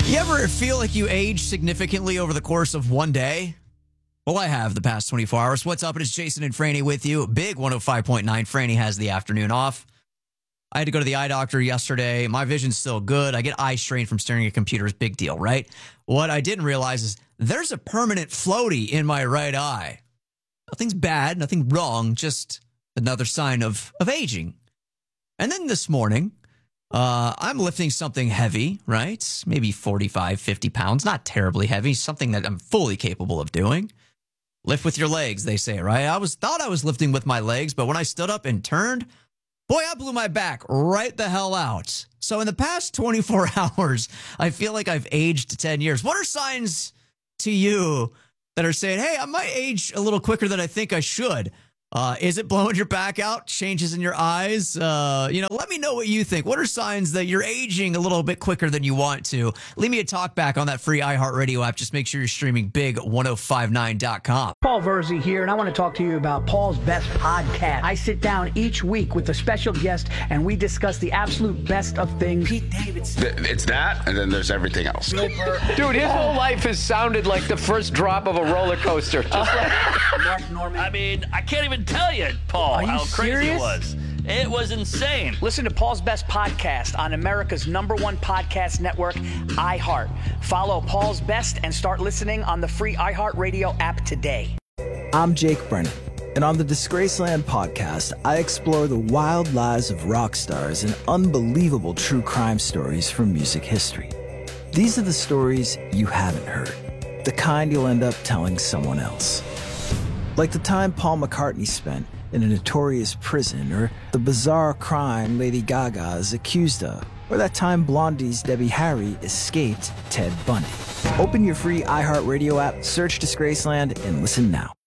You ever feel like you age significantly over the course of one day? Well, I have the past 24 hours. What's up? It is Jason and Franny with you. Big 105.9. Franny has the afternoon off. I had to go to the eye doctor yesterday. My vision's still good. I get eye strain from staring at computers. Big deal, right? What I didn't realize is there's a permanent floaty in my right eye. Nothing's bad, nothing wrong, just another sign of aging. And then this morning, I'm lifting something heavy, right? Maybe 45, 50 pounds, not terribly heavy, something that I'm fully capable of doing. Lift with your legs, they say, right? Thought I was lifting with my legs, but when I stood up and turned, boy, I blew my back right the hell out. So in the past 24 hours, I feel like I've aged 10 years. What are signs to you that are saying, hey, I might age a little quicker than I think I should? Is it blowing your back out? Changes in your eyes? Let me know what you think. What are signs that you're aging a little bit quicker than you want to? Leave me a talk back on that free iHeartRadio app. Just make sure you're streaming big1059.com. Paul Verzi here, and I want to talk to you about Paul's Best Podcast. I sit down each week with a special guest, and we discuss the absolute best of things. Pete Davidson. It's that, and then there's everything else. Dude, his whole life has sounded like the first drop of a roller coaster. Just like Mark Norman. I mean, I can't even tell you, Paul, Are you how crazy serious? it was. It was insane. Listen to Paul's Best Podcast on America's #1 podcast network, iHeart. Follow Paul's Best and start listening on the free iHeartRadio app today. I'm Jake Brennan, and on the Disgraceland podcast, I explore the wild lives of rock stars and unbelievable true crime stories from music history. These are the stories you haven't heard, the kind you'll end up telling someone else. Like the time Paul McCartney spent in a notorious prison, or the bizarre crime Lady Gaga is accused of, or that time Blondie's Debbie Harry escaped Ted Bundy. Open your free iHeartRadio app, search Disgraceland, and listen now.